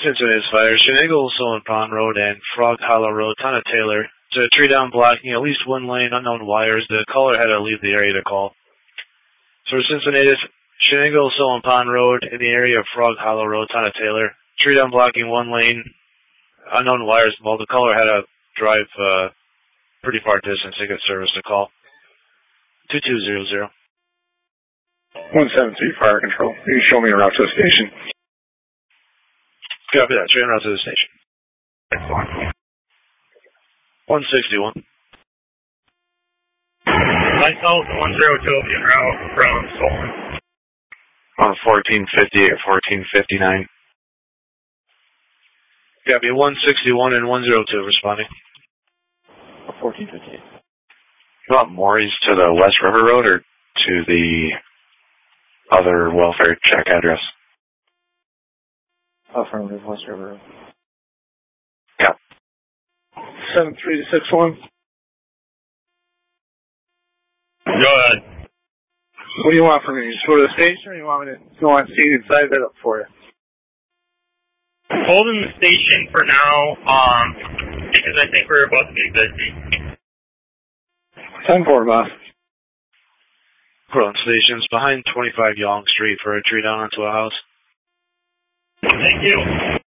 Cincinnati Fire, Shenango, Solon Pond Road, and Frog Hollow Road, Town of Taylor. There's a tree down blocking at least one lane, unknown wires. The caller had to leave the area to call. So Cincinnati, Shenango, Solon Pond Road, in the area of Frog Hollow Road, Town of Taylor. Tree down blocking one lane, unknown wires. Well, the caller had to drive pretty far distance to get service to call. 2200. 173 Fire Control. You can show me a route to the station. Copy that. Train route to the station. Excellent. 161. Myself, 102 being route from Solon. 1450 or 1459. Copy 161 and 102 responding. 1458. You want Maury's to the West River Road or to the other welfare check address? Affirmative, West River Road. Yeah. 7361. Go ahead. What do you want from me? Just go to the station, or you want me to go on scene and size that up for you? Hold in the station for now, because I think we're about to be busy. 10-4, boss. Portland Station's behind 25 Yonge Street for a tree down onto a house. Thank you.